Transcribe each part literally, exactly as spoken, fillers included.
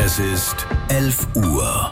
Es ist elf Uhr.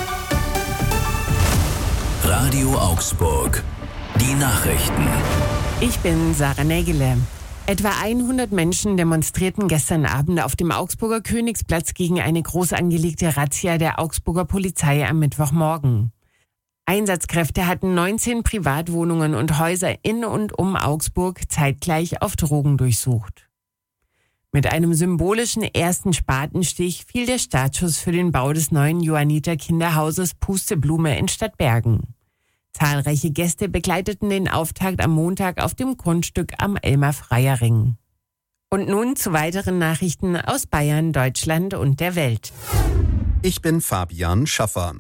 Radio Augsburg. Die Nachrichten. Ich bin Sarah Nägele. Etwa hundert Menschen demonstrierten gestern Abend auf dem Augsburger Königsplatz gegen eine groß angelegte Razzia der Augsburger Polizei am Mittwochmorgen. Einsatzkräfte hatten neunzehn Privatwohnungen und Häuser in und um Augsburg zeitgleich auf Drogen durchsucht. Mit einem symbolischen ersten Spatenstich fiel der Startschuss für den Bau des neuen Johanniter Kinderhauses Pusteblume in Stadtbergen. Zahlreiche Gäste begleiteten den Auftakt am Montag auf dem Grundstück am Elmar-Freyer-Ring. Und nun zu weiteren Nachrichten aus Bayern, Deutschland und der Welt. Ich bin Fabian Schaffer.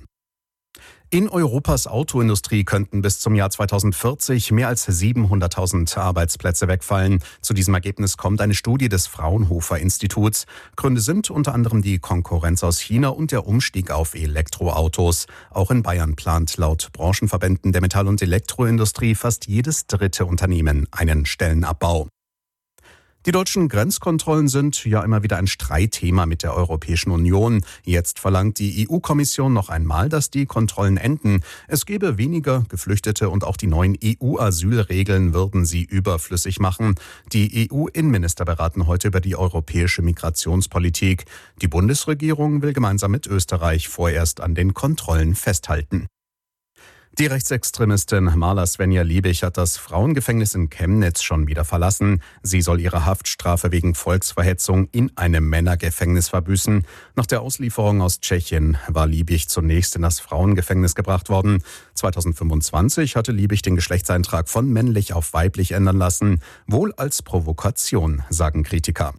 In Europas Autoindustrie könnten bis zum Jahr zweitausendvierzig mehr als siebenhunderttausend Arbeitsplätze wegfallen. Zu diesem Ergebnis kommt eine Studie des Fraunhofer Instituts. Gründe sind unter anderem die Konkurrenz aus China und der Umstieg auf Elektroautos. Auch in Bayern plant laut Branchenverbänden der Metall- und Elektroindustrie fast jedes dritte Unternehmen einen Stellenabbau. Die deutschen Grenzkontrollen sind ja immer wieder ein Streitthema mit der Europäischen Union. Jetzt verlangt die E U-Kommission noch einmal, dass die Kontrollen enden. Es gebe weniger Geflüchtete und auch die neuen E U-Asylregeln würden sie überflüssig machen. Die E U-Innenminister beraten heute über die europäische Migrationspolitik. Die Bundesregierung will gemeinsam mit Österreich vorerst an den Kontrollen festhalten. Die Rechtsextremistin Marla Svenja Liebig hat das Frauengefängnis in Chemnitz schon wieder verlassen. Sie soll ihre Haftstrafe wegen Volksverhetzung in einem Männergefängnis verbüßen. Nach der Auslieferung aus Tschechien war Liebig zunächst in das Frauengefängnis gebracht worden. zweitausendfünfundzwanzig hatte Liebig den Geschlechtseintrag von männlich auf weiblich ändern lassen. Wohl als Provokation, sagen Kritiker.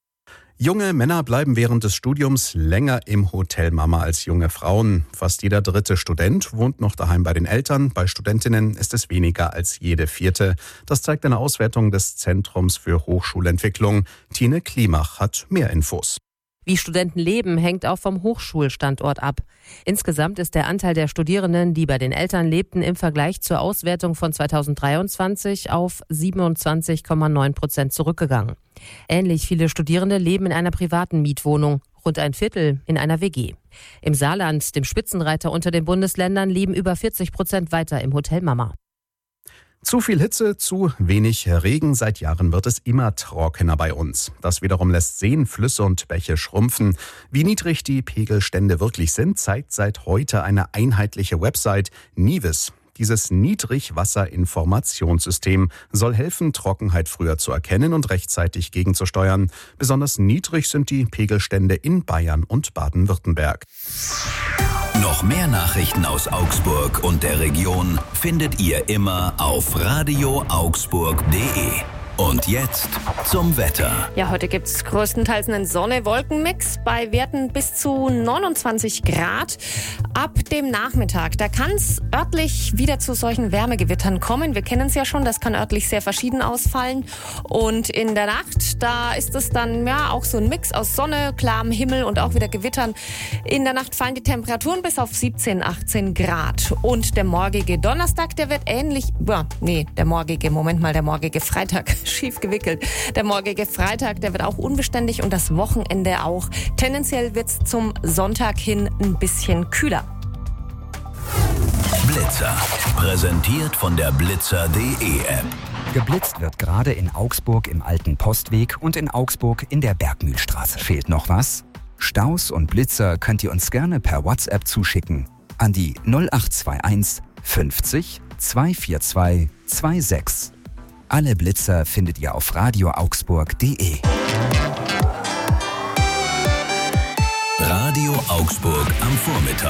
Junge Männer bleiben während des Studiums länger im Hotel Mama als junge Frauen. Fast jeder dritte Student wohnt noch daheim bei den Eltern. Bei Studentinnen ist es weniger als jede vierte. Das zeigt eine Auswertung des Zentrums für Hochschulentwicklung. Tine Klimach hat mehr Infos. Wie Studenten leben, hängt auch vom Hochschulstandort ab. Insgesamt ist der Anteil der Studierenden, die bei den Eltern lebten, im Vergleich zur Auswertung von zweitausenddreiundzwanzig auf siebenundzwanzig Komma neun Prozent zurückgegangen. Ähnlich viele Studierende leben in einer privaten Mietwohnung, rund ein Viertel in einer W G. Im Saarland, dem Spitzenreiter unter den Bundesländern, leben über vierzig Prozent weiter im Hotel Mama. Zu viel Hitze, zu wenig Regen. Seit Jahren wird es immer trockener bei uns. Das wiederum lässt Seen, Flüsse und Bäche schrumpfen. Wie niedrig die Pegelstände wirklich sind, zeigt seit heute eine einheitliche Website, Nivis. Dieses Niedrigwasserinformationssystem soll helfen, Trockenheit früher zu erkennen und rechtzeitig gegenzusteuern. Besonders niedrig sind die Pegelstände in Bayern und Baden-Württemberg. Noch mehr Nachrichten aus Augsburg und der Region findet ihr immer auf radio augsburg punkt de. Und jetzt zum Wetter. Ja, heute gibt es größtenteils einen Sonne-Wolken-Mix bei Werten bis zu neunundzwanzig Grad. Ab dem Nachmittag, da kann es örtlich wieder zu solchen Wärmegewittern kommen. Wir kennen es ja schon, das kann örtlich sehr verschieden ausfallen. Und in der Nacht, da ist es dann ja auch so ein Mix aus Sonne, klarem Himmel und auch wieder Gewittern. In der Nacht fallen die Temperaturen bis auf siebzehn, achtzehn Grad. Und der morgige Donnerstag, der wird ähnlich, ja, nee, der morgige, Moment mal, der morgige Freitag, schief gewickelt. Der morgige Freitag, der wird auch unbeständig und das Wochenende auch. Tendenziell wird es zum Sonntag hin ein bisschen kühler. Blitzer. Präsentiert von der blitzer punkt de App. Geblitzt wird gerade in Augsburg im Alten Postweg und in Augsburg in der Bergmühlstraße. Fehlt noch was? Staus und Blitzer könnt ihr uns gerne per WhatsApp zuschicken. An die null acht zwei eins fünfzig zweihundertvierundzwanzig sechsundzwanzig. Alle Blitzer findet ihr auf radio augsburg punkt de. Radio Augsburg am Vormittag.